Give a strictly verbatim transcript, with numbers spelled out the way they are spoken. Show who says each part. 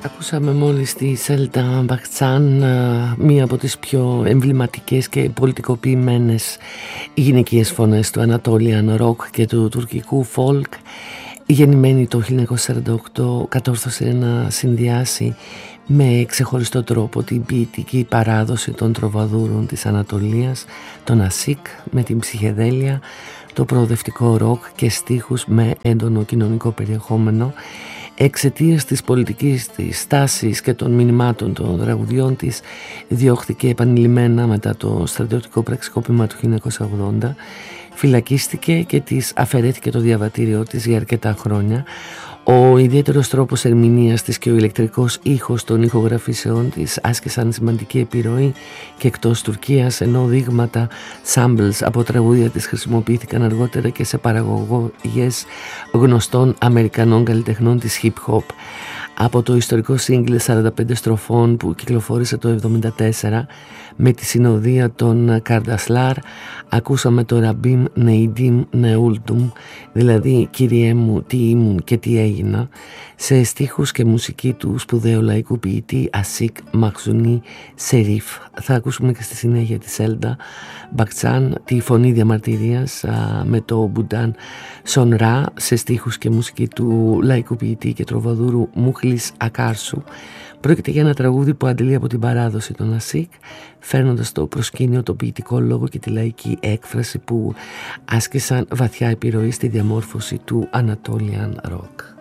Speaker 1: Ακούσαμε μόλις τη Σέλτα Μπαχτσάν, μία από τις πιο εμβληματικές και πολιτικοποιημένες γυναικείες φωνές του Anatolian Rock και του τουρκικού folk. Γεννημένη το χίλια εννιακόσια σαράντα οκτώ, κατόρθωσε να συνδυάσει με ξεχωριστό τρόπο την ποιητική παράδοση των τροβαδούρων της Ανατολίας, τον ασίκ με την ψυχεδέλεια, το προοδευτικό ροκ και στίχους με έντονο κοινωνικό περιεχόμενο. Εξαιτίας της πολιτικής της στάσης και των μηνυμάτων των τραγουδιών της, διώχθηκε επανειλημμένα μετά το στρατιωτικό πραξικόπημα του χίλια εννιακόσια ογδόντα, φυλακίστηκε και της αφαιρέθηκε το διαβατήριό της για αρκετά χρόνια. Ο ιδιαίτερος τρόπος ερμηνείας της και ο ηλεκτρικός ήχος των ηχογραφήσεών της άσκησαν σημαντική επιρροή και εκτός Τουρκίας, ενώ δείγματα samples από τραγούδια της χρησιμοποιήθηκαν αργότερα και σε παραγωγές γνωστών Αμερικανών καλλιτεχνών της hip hop. Από το ιστορικό single σαράντα πέντε στροφών που κυκλοφόρησε το εβδομήντα τέσσερα με τη συνοδεία των Καρντασλάρ, ακούσαμε το Ραμπίμ Νεϊντίμ Νεούλτουμ, δηλαδή «Κύριέ μου, τι ήμουν και τι έγινα», σε στίχους και μουσική του σπουδαίου λαϊκού ποιητή Ασίκ Μαχζουνί Σερίφ. Θα ακούσουμε και στη συνέχεια τη Σέλτα Μπαχτσάν, τη φωνή διαμαρτυρίας, με το Μπουντάν Σονρά, σε στίχους και μουσική του λαϊκού ποιητή και τροβαδούρου Μούχλης Ακάρσου. Πρόκειται για ένα τραγούδι που αντλεί από την παράδοση των ασίκ, φέρνοντας στο προσκήνιο το ποιητικό λόγο και τη λαϊκή έκφραση που άσκησαν βαθιά επιρροή στη διαμόρφωση του Anatolian Rock.